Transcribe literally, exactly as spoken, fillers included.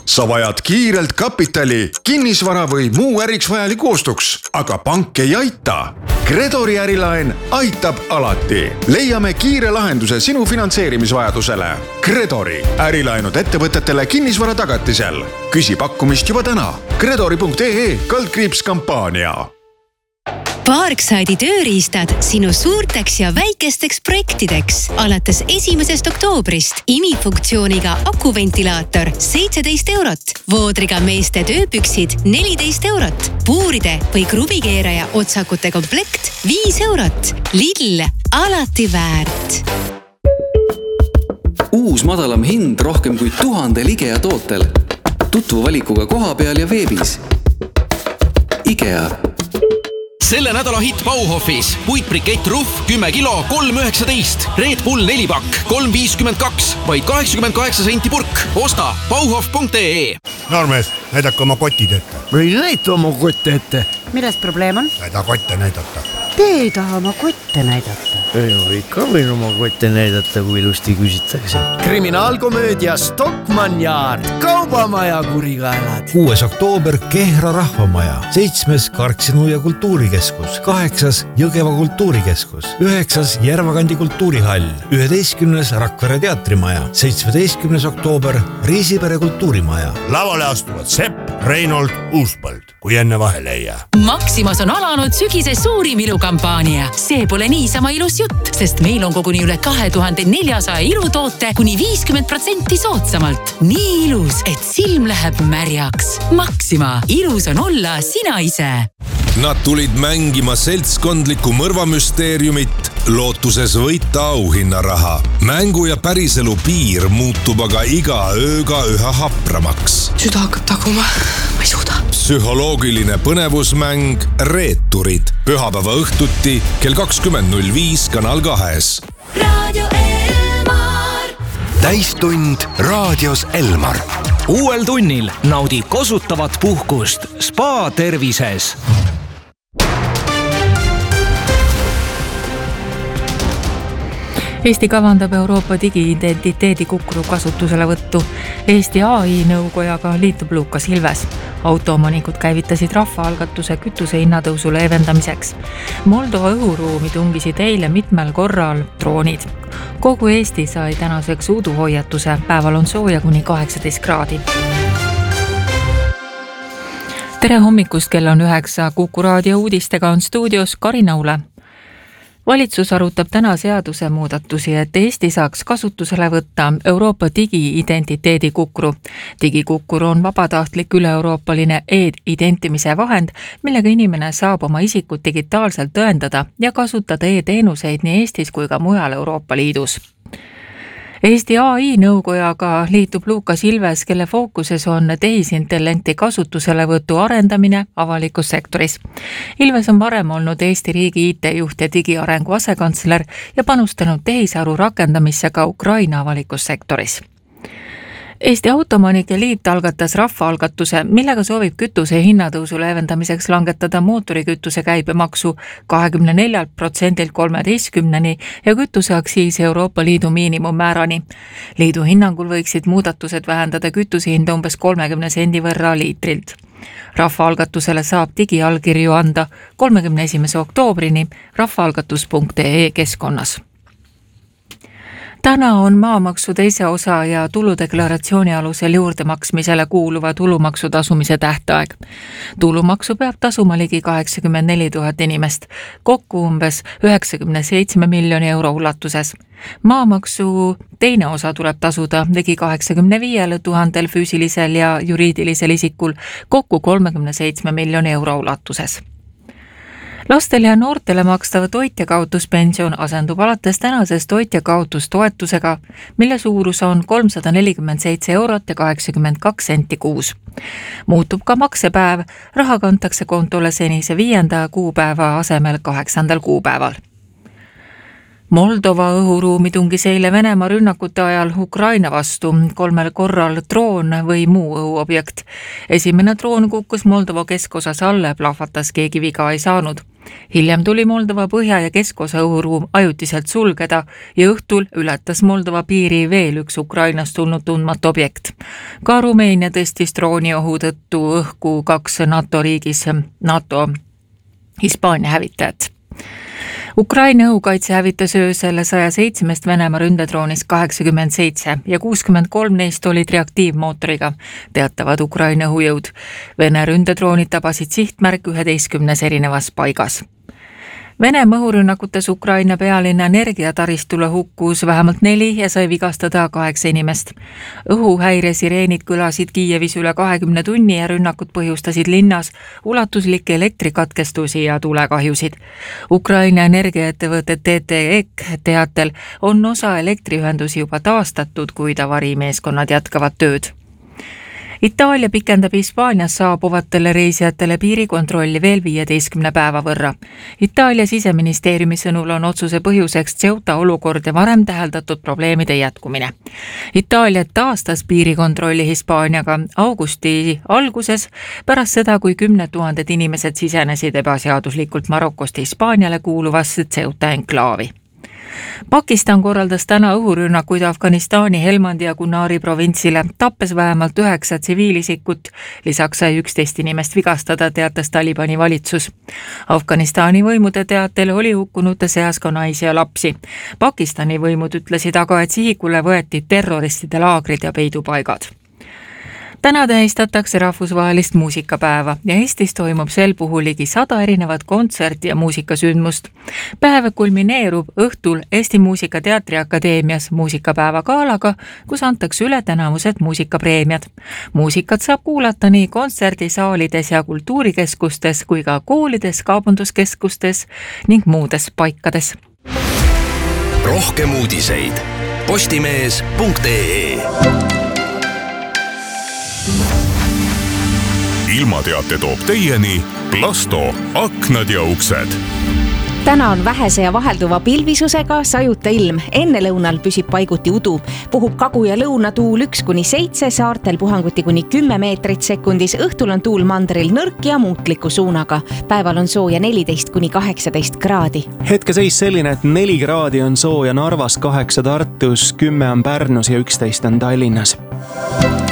Sa vajad kiirelt kapitali, kinnisvara või muu äriks vajaliku ostuks, aga pank ei aita. Credori ärilaen aitab alati. Leiame kiire lahenduse sinu finantseerimisvajadusele. Credori ärilaenud ettevõtetele kinnisvara tagatisel. Küsi pakkumist juba täna. Credori punkt ee kaldkriips kampaania. Parkside'i tööriistad sinu suurteks ja väikesteks projektideks. Alates esimesest oktoobrist imifunktsiooniga akuventilaator seitseteist eurot. Voodriga meeste tööpüksid neliteist eurot. Puuride või kruvikeeraja otsakute komplekt viis eurot. Lidl, alati väärt. Uus madalam hind rohkem kui tuhandel IKEA tootel. Tutvu valikuga koha peal ja veebis. IKEA. Selle nädala hitt Bauhofis. Puitbrikett Ruff kümme kilo kolm üheksateist. Red Bull neli pakk kolm viiskümmend kaks. Vaid kaheksakümmend kaheksa senti purk. Osta bauhof punkt ee. Normes, näidake oma kotid ette. Või näita oma kotte ette. Milles probleem on? Näida kotte näidata. Te ei taha oma kotte näidata. Ei ole ikka võin oma kotte näidata, kui ilusti küsitakse. Kriminaalkomöödia Stockmann Yard. Kaubamaja kurikaelad. kuues oktoober Kehra rahvamaja. Seitsmes Karksinu ja kultuurikeskus. Kaheksas Jõgeva kultuurikeskus. Üheksas Järvakandi kultuurihall. Üheteistkümnes Rakvere teatrimaja. Seitsmeteistkümnes oktoober Riisipere kultuurimaja. Lavale astuvad Sepp, Reinold, Uuspõld, kui enne vahele ei jää. Maximas on alanud sügise suurim ilukampaania. See pole niisama ilus jutt, sest meil on koguni üle kahe tuhande neljasaja ilutoote kuni viiskümmend protsenti soodsamalt. Nii ilus, et silm läheb märjaks. Maxima, ilus on olla sina ise. Nad tulid mängima seltskondlikku mõrvamüsteeriumit, lootuses võita auhinnaraha. Mängu ja päriselu piir muutub aga iga ööga üha hapramaks. Süda hakkab taguma, ma ei suuda. Psühholoogiline põnevusmäng Reeturid. Pühapäeva õhtuti kell kakskümmend null viis Kanal kahes. Radio Elmar. Täistund raadios Elmar. Uuel tunnil naudi kosutavat puhkust Spa tervises. Eesti kavandab Euroopa digiidentiteedi kukru kasutusele võttu. Eesti A I nõukojaga liitub Lukas Ilves. Autoomanikud käivitasid rahvaalgatuse kütuse hinnatõusu leevendamiseks. Moldova õhuruumi tungisid eile mitmel korral droonid. Kogu Eesti sai tänaseks uduhoiatuse. Päeval on sooja kuni kaheksateist kraadi. Tere hommikust, kell on üheksa. Kuku raadio uudistega on stuudios Karina Ule. Valitsus arutab täna seaduse muudatusi, et Eesti saaks kasutusele võtta Euroopa digiidentiteedi kukru. Digikukkur on vabatahtlik üle-euroopaline e-identimise vahend, millega inimene saab oma isikut digitaalselt tõendada ja kasutada e-teenuseid nii Eestis kui ka mujal Euroopa Liidus. Eesti A I nõukojaga liitub Lukas Ilves, kelle fookuses on tehisintellekti kasutuselevõtu arendamine avalikus sektoris. Ilves on varem olnud Eesti riigi I T-juht ja digiarengu asekantsler ja panustanud tehisaru rakendamisse ka Ukraina avalikus sektoris. Eesti Autoomanike Liit algatas rahvaalgatuse, millega soovib kütuse hinnatõusu leevendamiseks langetada mootorikütuse käibemaksu kahekümne neljalt protsendilt kolmeteistkümneni ja kütuseaktsiisi Euroopa Liidu miinimummäärani. Liidu hinnangul võiksid muudatused vähendada kütusehinda umbes kolmekümne sendi võrra liitrilt. Rahvaalgatusele saab digiallkirju anda kolmekümne esimese oktoobrini rahvaalgatus punkt ee keskkonnas. Täna on maamaksu teise osa ja tuludeklaratsiooni alusel juurdemaksmisele kuuluva tulumaksu tasumise tähtaeg. Tulumaksu peab tasuma ligi kaheksakümmend neli tuhat inimest, kokku umbes üheksakümne seitsme miljoni euro ulatuses. Maamaksu teine osa tuleb tasuda ligi kaheksakümne viiele tuhandel füüsilisel ja juriidilisel isikul, kokku kolmekümne seitsme miljoni euro ulatuses. Lastele ja noortele makstav toitjakaotuspension asendub alates tänasest toitjakaotustoetusega, mille suurus on kolmsada nelikümmend seitse eurot ja kaheksakümmend kaks senti kuus. Muutub ka maksepäev, raha kantakse kontole senise viienda kuupäeva asemel kaheksandal kuupäeval. Moldova õhuruumi tungis eile Venemaa rünnakute ajal Ukraina vastu kolmel korral droon või muu õhuobjekt. Esimene droon kukkus Moldova keskosas alla ja plahvatas, keegi viga ei saanud. Hiljem tuli Moldova põhja- ja keskosa õhuruum ajutiselt sulgeda ja õhtul ületas Moldova piiri veel üks Ukrainast tulnud tundmatu objekt. Ka Rumeenia tõstis drooniohu tõttu õhku kaks NATO riigis NATO Hispaania hävitajat. Ukraina õhukaitse hävitas öösel saja seitsmest Venemaa ründedroonist kaheksakümmend seitse ja kuuskümmend kolm neist olid reaktiivmootoriga, teatavad Ukraina õhujõud. Vene ründedroonid tabasid sihtmärk üheteistkümnes erinevas paigas. Venemaa õhurünnakutes Ukraina pealinna energiataristule hukkus vähemalt neli ja sai vigastada kaheksa inimest. Õhuhäire sireenid kõlasid Kiievis üle kahekümne tunni ja rünnakud põhjustasid linnas ulatuslikke elektrikatkestusi ja tulekahjusid. Ukraina energiaettevõtte T T E K teatel on osa elektriühendusi juba taastatud, kuid avariimeeskonnad jätkavad tööd. Itaalia pikendab Hispaanias saabuvatele reisijatele piirikontrolli veel viieteistkümne päeva võrra. Itaalia siseministeeriumi sõnul on otsuse põhjuseks Ceuta olukord ja varem täheldatud probleemide jätkumine. Itaalia taastas piirikontrolli Hispaaniaga augusti alguses pärast seda, kui kümned tuhanded inimesed sisenesid ebaseaduslikult Marokost Hispaaniale kuuluvasse Ceuta enklaavi. Pakistan korraldas täna õhurünnakuid Afganistani Helmandi ja Kunari provintsile, tappes vähemalt üheksa tsiviilisikut, lisaks sai üksteist inimest vigastada, teatas Talibani valitsus. Afganistani võimude teatel oli hukkunute seas ka naisi ja lapsi. Pakistani võimud ütlesid aga, et sihikule võeti terroristide laagrid ja peidupaigad. Täna tähistatakse rahvusvahelist muusikapäeva ja Eestis toimub sel puhul ligi sada erinevat kontserti ja muusikasündmust. Päev kulmineerub õhtul Eesti Muusikateatri Akadeemias muusikapäeva gaalaga, kus antakse üle tänavused muusikapreemiad. Muusikat saab kuulata nii kontserdisaalides ja kultuurikeskustes kui ka koolides, kaubanduskeskustes ning muudes paikades. Rohkem uudiseid postimees punkt ee. Ilmateate toob teieni Plasto aknad ja uksed. Täna on vähese ja vahelduva pilvisusega sajuta ilm. Enne lõunal püsib paiguti udu. Puhub kagu- ja lõunatuul üks kuni seitse, saartel puhanguti kuni kümme meetrit sekundis. Õhtul on tuul mandril nõrk ja muutliku suunaga. Päeval on sooja neliteist kuni kaheksateist kraadi. Hetkeseis selline, et neli kraadi on sooja Narvas, kaheksa Tartus, kümme on Pärnus ja üksteist on Tallinnas.